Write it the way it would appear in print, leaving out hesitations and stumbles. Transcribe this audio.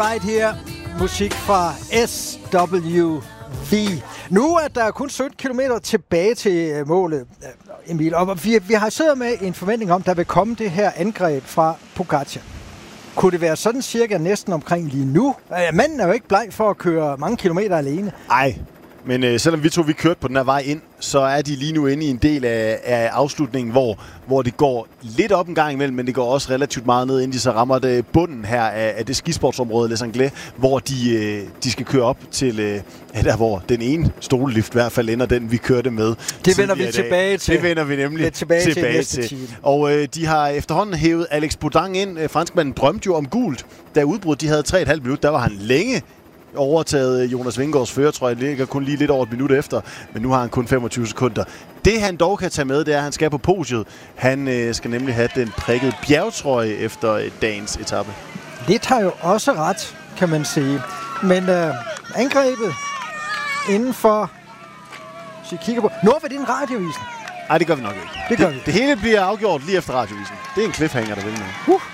Right Here. Musik fra SWV. Nu er der kun 17 kilometer tilbage til målet, Emil. Og vi har siddet med en forventning om, der vil komme det her angreb fra Pogačar. Kunne det være sådan cirka næsten omkring lige nu? Manden er jo ikke bleg for at køre mange kilometer alene. Nej, men selvom vi kørte på den her vej ind, så er de lige nu inde i en del af afslutningen, hvor det går lidt op en gang imellem, men det går også relativt meget ned, inden de så rammer det bunden her af det skisportsområde, Les Anglais, hvor de skal køre op til der, hvor den ene stolelift i hvert fald ender, den vi kørte med. Det vender vi tilbage til. Det vender vi nemlig tilbage til. Og de har efterhånden hævet Alex Bodin ind. Franskmanden drømte jo om gult, da udbruddet de havde 3,5 minutter. Der var han længe overtaget Jonas Vingegaards førertrøje, ligger kun lige lidt over et minut efter, men nu har han kun 25 sekunder. Det han dog kan tage med, det er, at han skal på podiet. Han skal nemlig have den prikkede bjergtrøje efter dagens etape. Det har jo også ret, kan man sige. Men angrebet inden for... Så jeg kigger på... Når vi din radiovisen? Nej, det gør vi nok ikke. Det gør vi. Det hele bliver afgjort lige efter radiovisen. Det er en cliffhanger, der vil nu.